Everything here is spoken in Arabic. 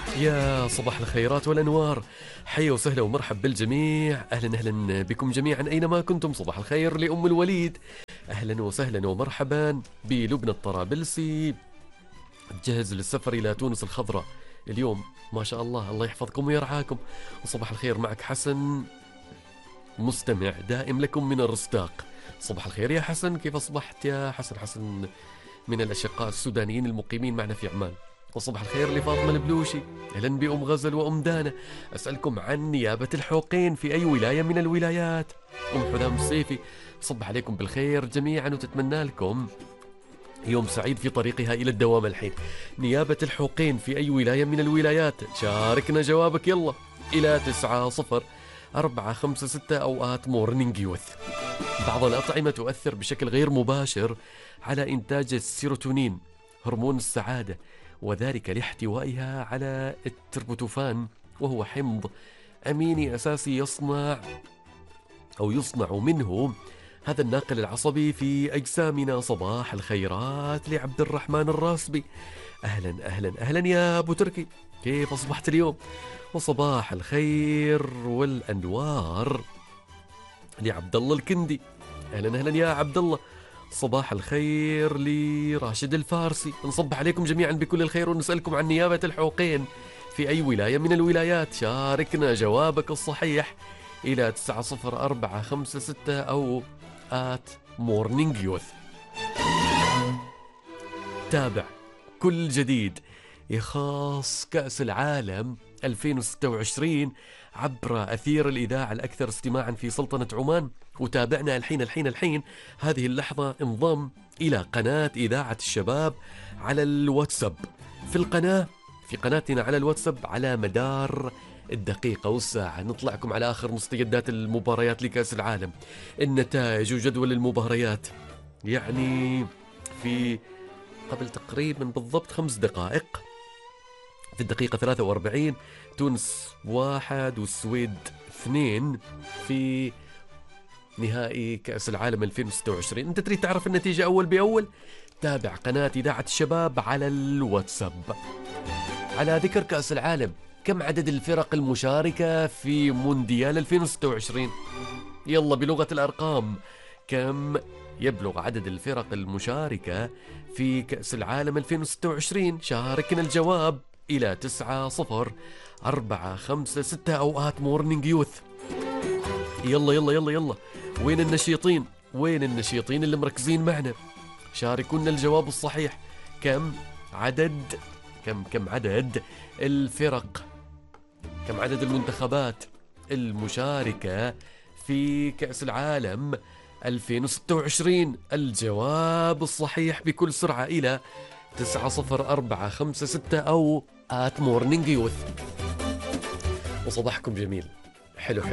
يا صباح الخيرات والأنوار، حيا وسهلا ومرحب بالجميع. أهلا بكم جميعا أينما كنتم. صباح الخير لأم الوليد، أهلا وسهلا ومرحبا بلبنى الطرابلسي. تجهز للسفر إلى تونس الخضراء اليوم، ما شاء الله، الله يحفظكم ويرعاكم. وصباح الخير، معك حسن، مستمع دائم لكم من الرستاق. صباح الخير يا حسن، كيف أصبحت يا حسن؟ حسن من الأشقاء السودانيين المقيمين معنا في عمان. وصباح الخير لفاطمة البلوشي، أهلا بأم غزل وأم دانا. أسألكم عن نيابة الحوقين في أي ولاية من الولايات؟ أم حلام السيفي، صبح عليكم بالخير جميعا وتتمنى لكم يوم سعيد في طريقها إلى الدوام الحين. نيابة الحوقين في أي ولاية من الولايات؟ شاركنا جوابك يلا إلى 904556 أوقات مورنينج يوث. بعض الأطعمة تؤثر بشكل غير مباشر على إنتاج السيروتونين هرمون السعادة، وذلك لاحتوائها على التربوتوفان، وهو حمض أميني أساسي يصنع منه هذا الناقل العصبي في أجسامنا. صباح الخيرات لعبد الرحمن الراسبي، أهلا أهلا أهلا يا أبو تركي، كيف أصبحت اليوم؟ وصباح الخير والأنوار لعبد الله الكندي، أهلا أهلا يا عبد الله. صباح الخير لراشد الفارسي، نصبح عليكم جميعا بكل الخير ونسألكم عن نيابة الحوقين في أي ولاية من الولايات. شاركنا جوابك الصحيح إلى 904556 أو مورنينج يوث. تابع كل جديد يخص كأس العالم 2026 عبر أثير الإذاعة الأكثر استماعا في سلطنة عمان. وتابعنا الحين هذه اللحظة انضم إلى قناة إذاعة الشباب على الواتساب. في قناتنا على الواتساب على مدار الدقيقة والساعة نطلعكم على آخر مستجدات المباريات لكأس العالم، النتائج وجدول المباريات. يعني في قبل تقريبا بالضبط 5 دقائق، في الدقيقة 43 تونس 1 والسويد 2 في نهائي كأس العالم 2026. انت تريد تعرف النتيجة أول بأول؟ تابع قناة إذاعة الشباب على الواتساب. على ذكر كأس العالم، كم عدد الفرق المشاركة في مونديال 2026؟ يلا بلغة الأرقام، كم يبلغ عدد الفرق المشاركة في كأس العالم 2026؟ شاركنا الجواب إلى 904556 أوقات مورنينج يوث. يلا يلا يلا يلا، وين النشيطين؟ وين النشيطين اللي مركزين معنا؟ شاركونا الجواب الصحيح. كم عدد الفرق، كم عدد المنتخبات المشاركة في كأس العالم 2026؟ الجواب الصحيح بكل سرعة إلى 904556 أو مورنينج يوث. وصباحكم جميل. حلو.